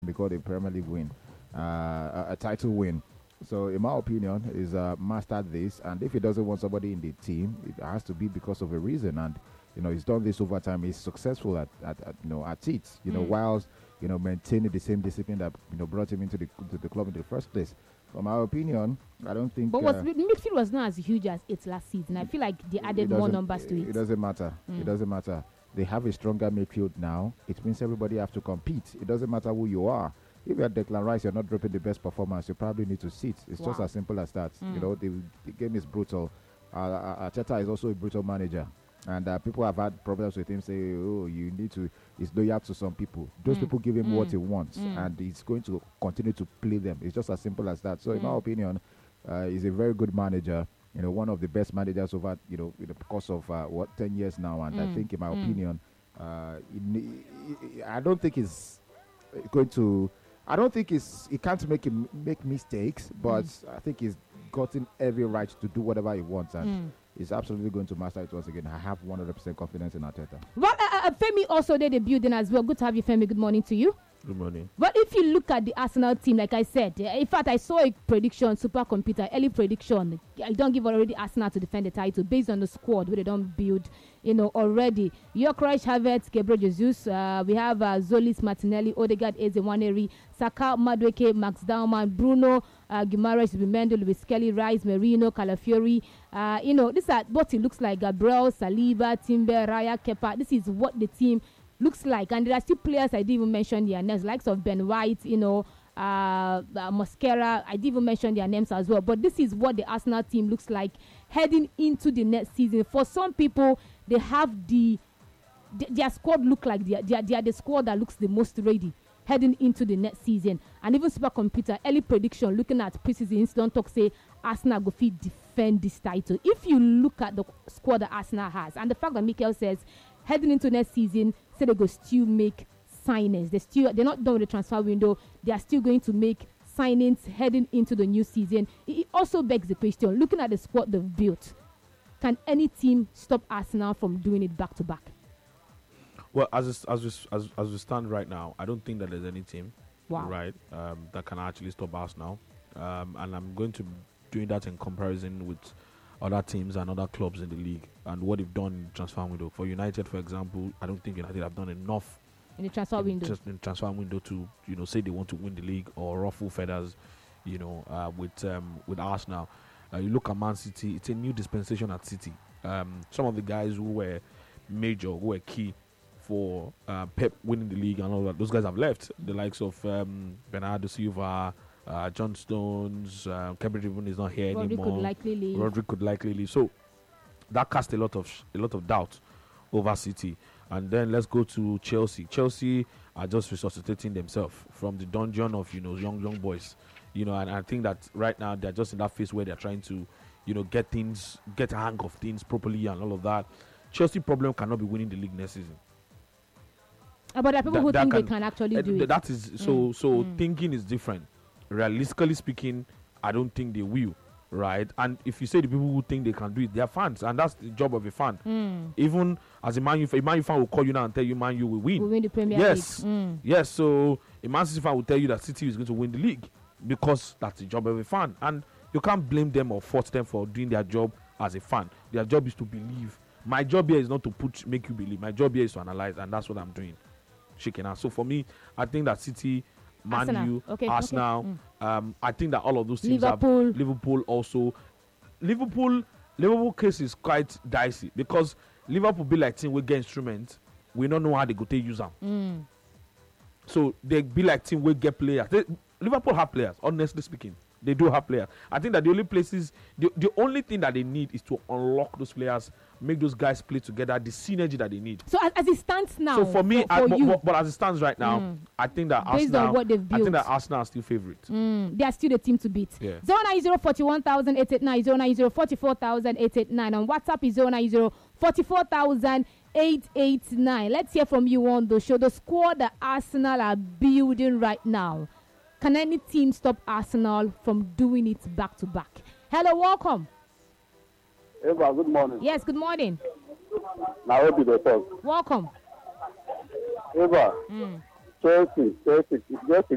be called a Premier League win, a title win. So, in my opinion, is mastered this, and if he doesn't want somebody in the team, it has to be because of a reason. And he's done this over time. He's successful at it. Whilst maintaining the same discipline that brought him into the club in the first place. From my opinion, I don't think. But midfield was not as huge as it last season. I feel like they added more numbers to it. It doesn't matter. It doesn't matter. They have a stronger midfield now. It means everybody have to compete. It doesn't matter who you are. If you're Declan Rice, you're not dropping the best performance, you probably need to sit. It's just as simple as that. The game is brutal. Arteta is also a brutal manager. And people have had problems with him saying, oh, you need to, he's loyal to some people. Those people give him what he wants, and he's going to continue to play them. It's just as simple as that. So, in my opinion, he's a very good manager. One of the best managers over, in the course of, 10 years now. And I think, in my opinion, I don't think he's going to, he can't make mistakes, but I think he's gotten every right to do whatever he wants, and he's absolutely going to master it once again. I have 100% confidence in Arteta. Well, Femi also did the building as well. Good to have you, Femi. Good morning to you. Good morning. But if you look at the Arsenal team, like I said, in fact, I saw a prediction, supercomputer, early prediction. I don't give already Arsenal to defend the title based on the squad where they don't build, already. Gyökeres, Havertz, Gabriel Jesus. We have Zolis, Martinelli, Odegaard, Eze, Nwaneri, Saka, Madueke, Max Daumann, Bruno, Guimaraes, Bimendo, Luis Kelly, Rice, Merino, Calafiori. This is what it looks like. Gabriel, Saliba, Timber, Raya, Kepa. This is what the team looks like. And there are still players I didn't even mention their names, likes of Ben White, Mosquera. I didn't even mention their names as well. But this is what the Arsenal team looks like heading into the next season. For some people, they have their squad look like they are the squad that looks the most ready heading into the next season. And even supercomputer early prediction looking at preseason, don't talk say Arsenal go fit defend this title. If you look at the squad that Arsenal has, and the fact that Mikel says heading into next season, say they go still make signings. They're not done with the transfer window. They are still going to make signings heading into the new season. It also begs the question, looking at the squad they've built, can any team stop Arsenal from doing it back to back? Well, as we stand right now, I don't think that there's any team, right, that can actually stop Arsenal. And I'm going to be doing that in comparison with other teams and other clubs in the league and what they've done in the transfer window. For United, for example, I don't think United have done enough in the transfer window. Just in the transfer window to say they want to win the league or ruffle feathers, with Arsenal. You look at Man City; it's a new dispensation at City. Some of the guys who were major, who were key for Pep winning the league and all that, those guys have left. The likes of Bernardo Silva, John Stones, Kevin Driven is not here anymore. Rodri could likely leave. So that cast a lot of doubt over City. And then let's go to Chelsea. Chelsea are just resuscitating themselves from the dungeon of young boys. And I think that right now they're just in that phase where they're trying to get a hang of things properly and all of that. Chelsea problem cannot be winning the league next season. But there are people who think they can actually do it. That is so. Thinking is different. Realistically speaking, I don't think they will, right? And if you say the people who think they can do it, they are fans, and that's the job of a fan. Even as a Man U fan will call you now and tell you Man U will win. We'll win the Premier League. Yes. So a Man City fan will tell you that City is going to win the league because that's the job of a fan, and you can't blame them or force them for doing their job as a fan. Their job is to believe. My job here is not to make you believe. My job here is to analyze, and that's what I'm doing. Shaking out. So for me, I think that City, Man U, Arsenal. I think that all of those teams have Liverpool also. Liverpool case is quite dicey because Liverpool be like team we get instruments. We don't know how they go to use them. So they be like team we get players. Liverpool have players, honestly speaking. They do have players. I think that the only thing that they need is to unlock those players, make those guys play together, the synergy that they need. So as it stands now, so for me, but as it stands right now, I think that based Arsenal, on what they've built, I think that Arsenal are still favourites. They are still the team to beat. 090-41,889, 090-44,889. On WhatsApp is 090-44,889. Let's hear from you on the show. The squad that Arsenal are building right now. Can any team stop Arsenal from doing it back to back? Hello, welcome. Eva, good morning. Yes, good morning. Nairobi, the talk. Welcome. Eva, Chelsea, just